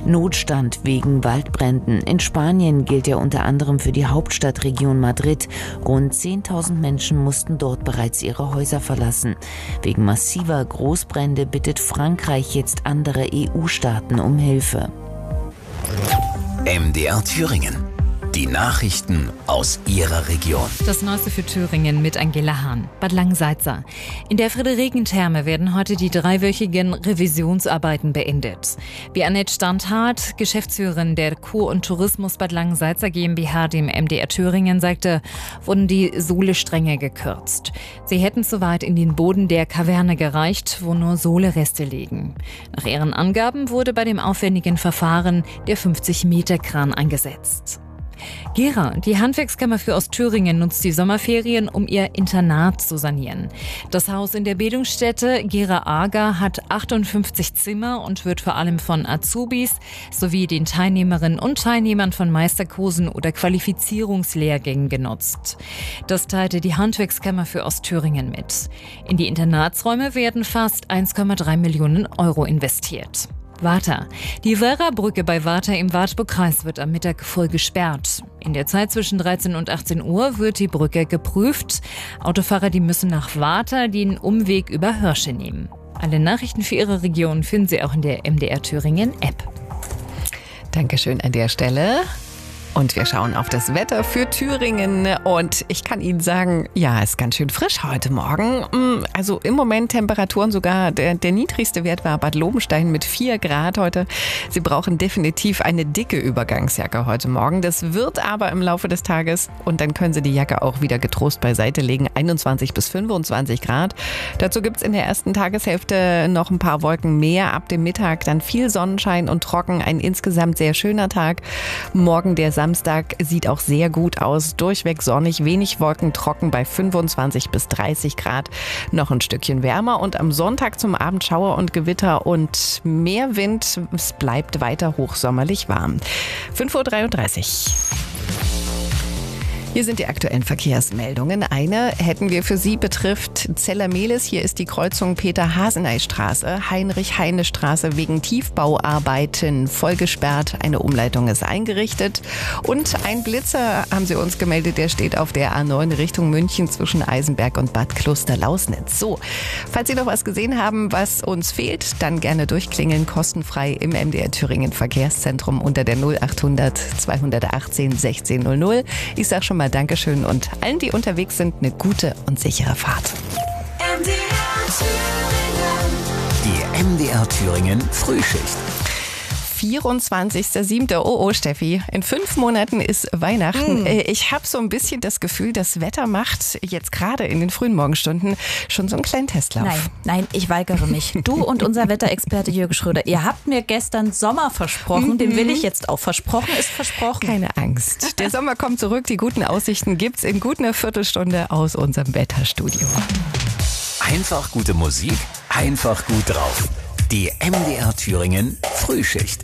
Notstand wegen Waldbränden. In Spanien gilt er unter anderem für die Hauptstadtregion Madrid. Rund 10.000 Menschen mussten dort bereits ihre Häuser verlassen. Wegen massiver Großbrände bittet Frankreich jetzt andere EU-Staaten um Hilfe. MDR Thüringen. Die Nachrichten aus Ihrer Region. Das Neueste für Thüringen mit Angela Hahn. Bad Langensalza. In der Friederikentherme werden heute die 3-wöchigen Revisionsarbeiten beendet. Wie Annette Standhardt, Geschäftsführerin der Kur- und Tourismus Bad Langensalza GmbH, dem MDR Thüringen, sagte, wurden die Sohlestränge gekürzt. Sie hätten zu weit in den Boden der Kaverne gereicht, wo nur Sohlereste liegen. Nach ihren Angaben wurde bei dem aufwendigen Verfahren der 50-Meter-Kran eingesetzt. Gera, die Handwerkskammer für Ostthüringen, nutzt die Sommerferien, um ihr Internat zu sanieren. Das Haus in der Bildungsstätte Gera-Aga hat 58 Zimmer und wird vor allem von Azubis sowie den Teilnehmerinnen und Teilnehmern von Meisterkursen oder Qualifizierungslehrgängen genutzt. Das teilte die Handwerkskammer für Ostthüringen mit. In die Internatsräume werden fast 1,3 Millionen Euro investiert. Warta. Die Werra-Brücke bei Warta im Wartburgkreis wird am Mittag voll gesperrt. In der Zeit zwischen 13 und 18 Uhr wird die Brücke geprüft. Autofahrer, die müssen nach Warta den Umweg über Hirsche nehmen. Alle Nachrichten für Ihre Region finden Sie auch in der MDR Thüringen App. Dankeschön an der Stelle. Und wir schauen auf das Wetter für Thüringen und ich kann Ihnen sagen, ja, es ist ganz schön frisch heute Morgen. Also im Moment Temperaturen sogar, der niedrigste Wert war Bad Lobenstein mit 4 Grad heute. Sie brauchen definitiv eine dicke Übergangsjacke heute Morgen. Das wird aber im Laufe des Tages und dann können Sie die Jacke auch wieder getrost beiseite legen, 21 bis 25 Grad. Dazu gibt es in der ersten Tageshälfte noch ein paar Wolken mehr. Ab dem Mittag dann viel Sonnenschein und trocken, ein insgesamt sehr schöner Tag. Morgen der Samstag sieht auch sehr gut aus. Durchweg sonnig, wenig Wolken, trocken bei 25 bis 30 Grad. Noch ein Stückchen wärmer und am Sonntag zum Abend Schauer und Gewitter und mehr Wind. Es bleibt weiter hochsommerlich warm. 5:33 Uhr. Hier sind die aktuellen Verkehrsmeldungen. Eine hätten wir für Sie, betrifft Zellermehlis. Hier ist die Kreuzung Peter-Haseney-Straße, Heinrich-Heine-Straße wegen Tiefbauarbeiten voll gesperrt. Eine Umleitung ist eingerichtet. Und ein Blitzer haben Sie uns gemeldet, der steht auf der A9 Richtung München zwischen Eisenberg und Bad Kloster-Lausnitz. So, falls Sie noch was gesehen haben, was uns fehlt, dann gerne durchklingeln, kostenfrei im MDR Thüringen Verkehrszentrum unter der 0800 218 1600. Ich sag schon mal Dankeschön und allen, die unterwegs sind, eine gute und sichere Fahrt. Die MDR Thüringen Frühschicht. 24.07. Oh, Steffi, in 5 Monaten ist Weihnachten. Ich habe so ein bisschen das Gefühl, das Wetter macht jetzt gerade in den frühen Morgenstunden schon so einen kleinen Testlauf. Nein, ich weigere mich. Du und unser Wetterexperte Jürgen Schröder, ihr habt mir gestern Sommer versprochen, den will ich jetzt auch. Versprochen ist versprochen. Keine Angst. Der Sommer kommt zurück, die guten Aussichten gibt's in gut einer Viertelstunde aus unserem Wetterstudio. Einfach gute Musik, einfach gut drauf. Die MDR Thüringen Frühschicht.